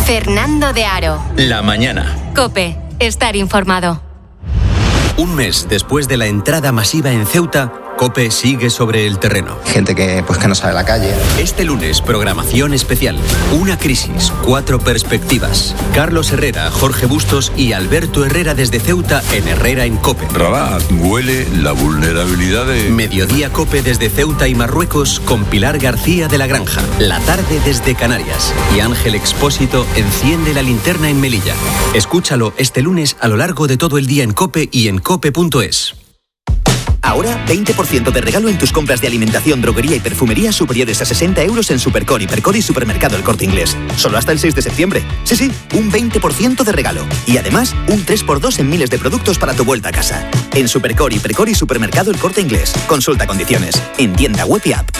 Fernando de Aro. La mañana. COPE. Estar informado. Un mes después de la entrada masiva en Ceuta, COPE sigue sobre el terreno. Gente que no sale a la calle. Este lunes, programación especial. Una crisis, 4 perspectivas. Carlos Herrera, Jorge Bustos y Alberto Herrera desde Ceuta en Herrera en COPE. Rabat huele la vulnerabilidad de... Mediodía COPE desde Ceuta y Marruecos con Pilar García de la Granja. La tarde desde Canarias. Y Ángel Expósito enciende la linterna en Melilla. Escúchalo este lunes a lo largo de todo el día en COPE y en cope.es. Ahora, 20% de regalo en tus compras de alimentación, droguería y perfumería superiores a 60 euros en Supercore, Hipercore y Supermercado El Corte Inglés. Solo hasta el 6 de septiembre. Sí, un 20% de regalo. Y además, un 3x2 en miles de productos para tu vuelta a casa. En Supercore, Hipercore y Supermercado El Corte Inglés. Consulta condiciones. En tienda web y app.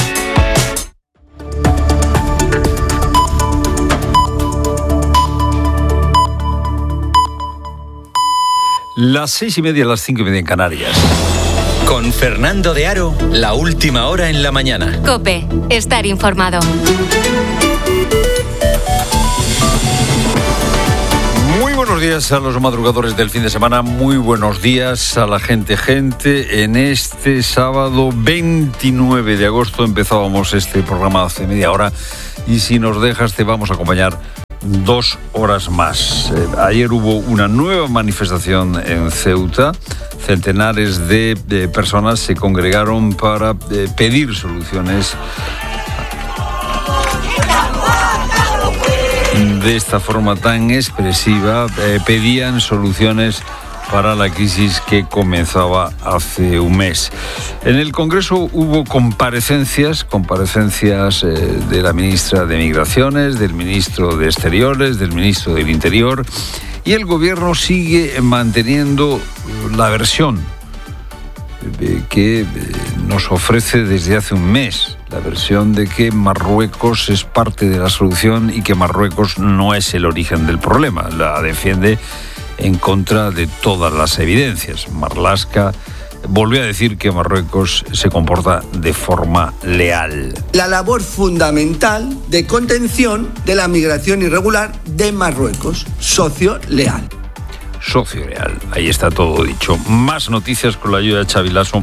Las 6:30, las 5:30 en Canarias. Con Fernando de Aro, la última hora en la mañana. COPE. Estar informado. Muy buenos días a los madrugadores del fin de semana. Muy buenos días a la gente. En este sábado 29 de agosto empezábamos este programa hace media hora. Y si nos dejas, te vamos a acompañar 2 horas más. Ayer hubo una nueva manifestación en Ceuta. Centenares de personas se congregaron para pedir soluciones. De esta forma tan expresiva, pedían soluciones para la crisis que comenzaba hace un mes. En el Congreso hubo comparecencias de la ministra de Migraciones, del ministro de Exteriores, del ministro del Interior, y el gobierno sigue manteniendo la versión que nos ofrece desde hace un mes, la versión de que Marruecos es parte de la solución y que Marruecos no es el origen del problema. La defiende en contra de todas las evidencias. Marlaska volvió a decir que Marruecos se comporta de forma leal. La labor fundamental de contención de la migración irregular de Marruecos, socio leal. Socio leal, ahí está todo dicho. Más noticias con la ayuda de Xavi Lasso.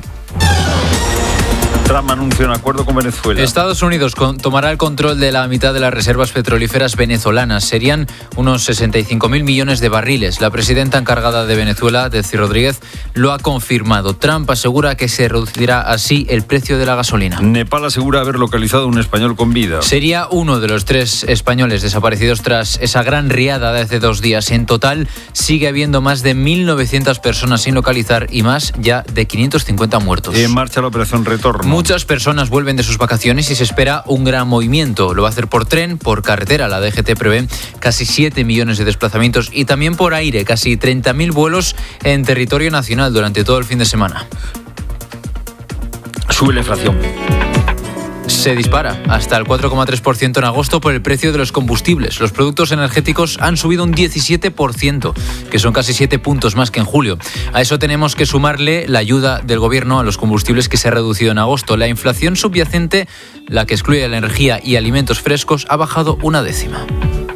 Trump anuncia un acuerdo con Venezuela. Estados Unidos tomará el control de la mitad de las reservas petrolíferas venezolanas. Serían unos 65.000 millones de barriles. La presidenta encargada de Venezuela, Delcy Rodríguez, lo ha confirmado. Trump asegura que se reducirá así el precio de la gasolina. Nepal asegura haber localizado a un español con vida. Sería uno de los 3 españoles desaparecidos tras esa gran riada de hace 2 días. En total, sigue habiendo más de 1.900 personas sin localizar y más ya de 550 muertos. En marcha la operación Retorno. Muchas personas vuelven de sus vacaciones y se espera un gran movimiento. Lo va a hacer por tren, por carretera. La DGT prevé casi 7 millones de desplazamientos y también por aire, casi 30.000 vuelos en territorio nacional durante todo el fin de semana. Sube la inflación. Se dispara hasta el 4,3% en agosto por el precio de los combustibles. Los productos energéticos han subido un 17%, que son casi 7 puntos más que en julio. A eso tenemos que sumarle la ayuda del gobierno a los combustibles que se ha reducido en agosto. La inflación subyacente, la que excluye la energía y alimentos frescos, ha bajado 1/10.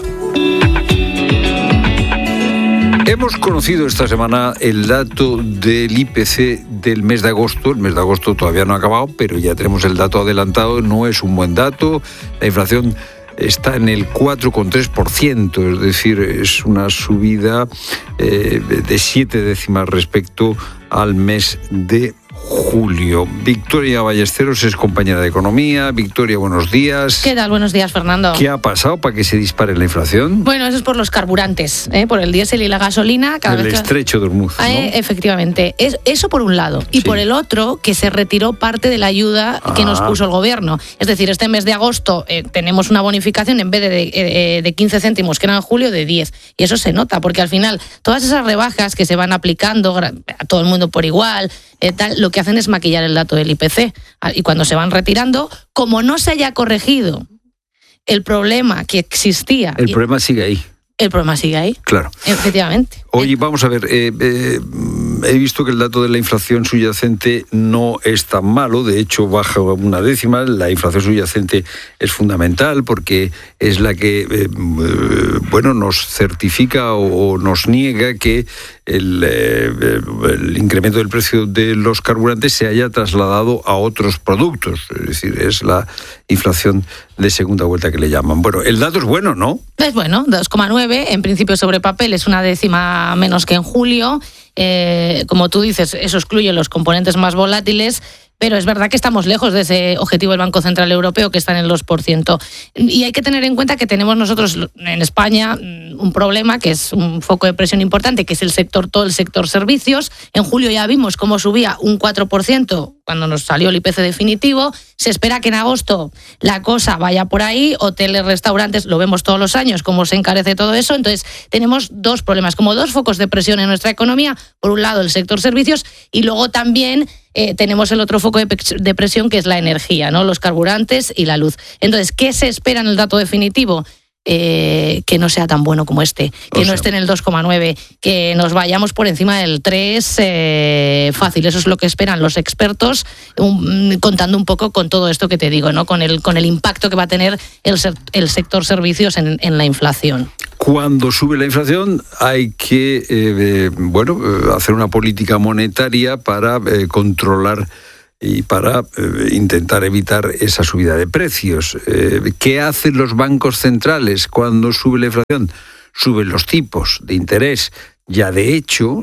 Hemos conocido esta semana el dato del IPC del mes de agosto. El mes de agosto todavía no ha acabado, pero ya tenemos el dato adelantado. No es un buen dato. La inflación está en el 4,3%, es decir, es una subida de 7 décimas respecto al mes de julio. Victoria Ballesteros es compañera de Economía. Victoria, buenos días. ¿Qué tal? Buenos días, Fernando. ¿Qué ha pasado para que se dispare la inflación? Bueno, eso es por los carburantes, por el diésel y la gasolina. El estrecho de Hormuz, ¿no? Efectivamente. Eso por un lado. Y por el otro, que se retiró parte de la ayuda que nos puso el gobierno. Es decir, este mes de agosto tenemos una bonificación en vez de 15 céntimos, que era en julio, de 10. Y eso se nota, porque al final todas esas rebajas que se van aplicando a todo el mundo por igual, lo que hacen es maquillar el dato del IPC. Y cuando se van retirando, como no se haya corregido el problema que existía... El problema sigue ahí. El problema sigue ahí. Claro. Efectivamente. Oye, vamos a ver, he visto que el dato de la inflación subyacente no es tan malo, de hecho baja una décima. La inflación subyacente es fundamental porque es la que nos certifica o nos niega que el incremento del precio de los carburantes se haya trasladado a otros productos, es decir, es la inflación de segunda vuelta que le llaman. Bueno, el dato es bueno, ¿no? Es bueno, 2,9, en principio sobre papel es una décima menos que en julio. Como tú dices, eso excluye los componentes más volátiles, pero es verdad que estamos lejos de ese objetivo del Banco Central Europeo, que está en el 2%. Y hay que tener en cuenta que tenemos nosotros en España un problema, que es un foco de presión importante, que es todo el sector servicios. En julio ya vimos cómo subía un 4% cuando nos salió el IPC definitivo. Se espera que en agosto la cosa vaya por ahí. Hoteles, restaurantes, lo vemos todos los años, cómo se encarece todo eso. Entonces tenemos dos problemas, como dos focos de presión en nuestra economía. Por un lado, el sector servicios, y luego también tenemos el otro foco de presión, que es la energía, ¿no? Los carburantes y la luz. Entonces, ¿qué se espera en el dato definitivo? Que no sea tan bueno como que no esté en el 2,9, que nos vayamos por encima del 3 fácil. Eso es lo que esperan los expertos, contando un poco con todo esto que te digo, ¿no? Con el impacto que va a tener el sector servicios en la inflación. Cuando sube la inflación hay que hacer una política monetaria para controlar y para intentar evitar esa subida de precios. ¿Qué hacen los bancos centrales cuando sube la inflación? Suben los tipos de interés. Ya de hecho,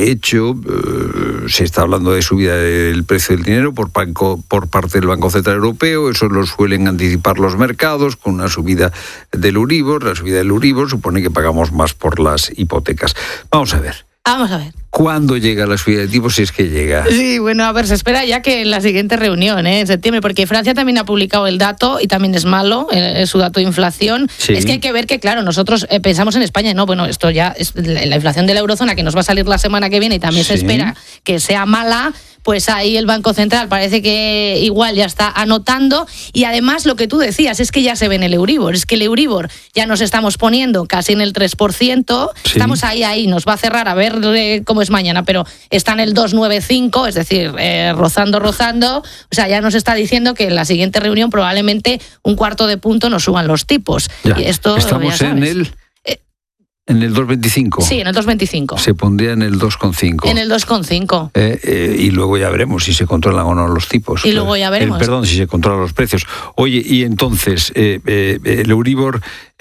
se está hablando de subida del precio del dinero por parte del Banco Central Europeo. Eso lo suelen anticipar los mercados con una subida del Euribor. La subida del Euribor supone que pagamos más por las hipotecas. Vamos a ver. ¿Cuándo llega la subida de tipos, si es que llega? Sí, bueno, a ver, se espera ya que en la siguiente reunión, en septiembre, porque Francia también ha publicado el dato y también es malo, su dato de inflación. Sí. Es que hay que ver que, claro, nosotros pensamos en España, no, bueno, esto ya es la inflación de la eurozona, que nos va a salir la semana que viene y también se espera que sea mala. Pues ahí el Banco Central parece que igual ya está anotando. Y además lo que tú decías es que ya se ve en el Euribor. Es que el Euribor ya nos estamos poniendo casi en el 3%. Sí. Estamos ahí. Nos va a cerrar a ver cómo es mañana, pero está en el 2,95, es decir, rozando. O sea, ya nos está diciendo que en la siguiente reunión probablemente un cuarto de punto nos suban los tipos. Ya. Y esto, estamos en el 2,25. Sí, en el 2,25. Se pondría en el 2,5. En el 2,5. Y luego ya veremos si se controlan o no los tipos. Y luego ya veremos. Si se controlan los precios. Oye, y entonces, el Euribor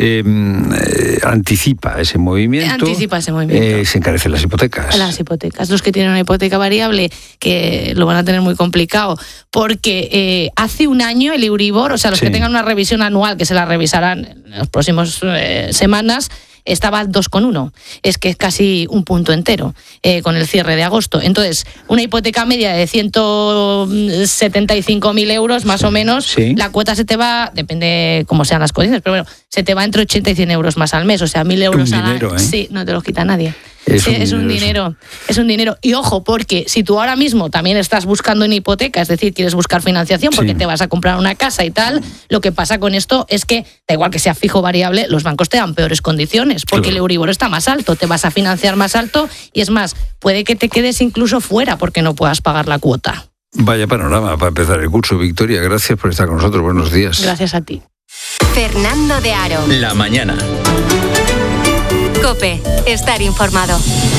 anticipa ese movimiento. Se encarecen las hipotecas. Los que tienen una hipoteca variable, que lo van a tener muy complicado, porque hace un año el Euribor, o sea, los que tengan una revisión anual, que se la revisarán en las próximas semanas, estaba al 2,1. Es que es casi un punto entero con el cierre de agosto. Entonces, una hipoteca media de 175.000 euros, más o menos, la cuota se te va, depende cómo sean las condiciones, pero bueno, se te va entre 80 y 100 euros más al mes. O sea, 1.000 euros al año. Sí, no te los quita nadie. Es un dinero. Y ojo, porque si tú ahora mismo también estás buscando una hipoteca, es decir, quieres buscar financiación porque te vas a comprar una casa y tal, lo que pasa con esto es que, da igual que sea fijo o variable, los bancos te dan peores condiciones, porque el Euribor está más alto, te vas a financiar más alto y es más, puede que te quedes incluso fuera porque no puedas pagar la cuota. Vaya panorama para empezar el curso. Victoria, gracias por estar con nosotros. Buenos días. Gracias a ti. Fernando de Aro. La mañana. COPE. Estar informado.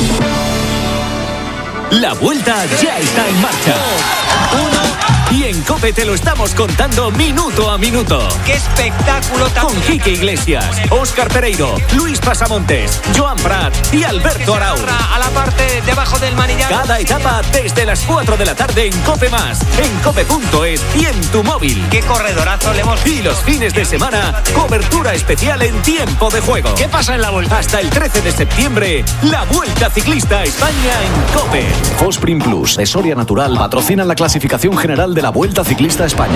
La vuelta ya está en marcha. Y en COPE te lo estamos contando minuto a minuto. ¡Qué espectáculo tan Con Quique Iglesias, Óscar Pereiro, Luis Pasamontes, Joan Prat y Alberto Arau. A la parte debajo del manillar. Cada etapa desde las 4 de la tarde en COPE+, en cope.es y en tu móvil. ¡Qué corredorazo le hemos... Y los fines de semana, cobertura especial en tiempo de juego. ¿Qué pasa en la vuelta? Hasta el 13 de septiembre, la Vuelta Ciclista a España en COPE. Fosprin Plus de Soria Natural patrocinan la clasificación general de la Vuelta Ciclista a España.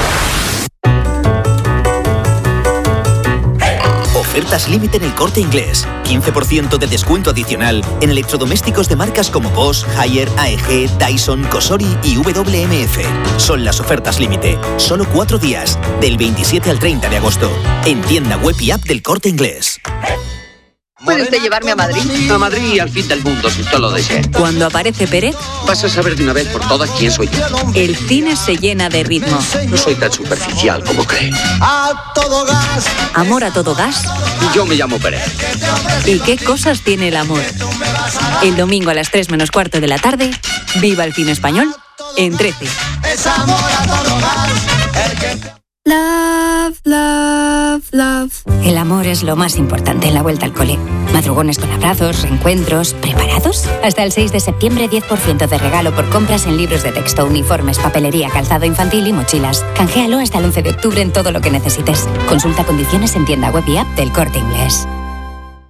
Ofertas límite en El Corte Inglés. 15% de descuento adicional en electrodomésticos de marcas como Bosch, Haier, AEG, Dyson, Cosori y WMF. Son las ofertas límite. Solo 4 días, del 27 al 30 de agosto. En tienda web y app del Corte Inglés. ¿Puede usted llevarme a Madrid? A Madrid y al fin del mundo, si usted lo desea. Cuando aparece Pérez, vas a saber de una vez por todas quién soy yo. El cine se llena de ritmo. No soy tan superficial como cree. A todo gas. Amor a todo gas. Yo me llamo Pérez. ¿Y qué cosas tiene el amor? El domingo a las 3 menos cuarto de la tarde, viva el cine español en 13. Es amor a todo gas. Love, love, love. El amor es lo más importante en la vuelta al cole. Madrugones con abrazos, reencuentros. ¿Preparados? Hasta el 6 de septiembre, 10% de regalo por compras en libros de texto, uniformes, papelería, calzado infantil y mochilas. Canjealo hasta el 11 de octubre en todo lo que necesites. Consulta condiciones en tienda web y app del Corte Inglés.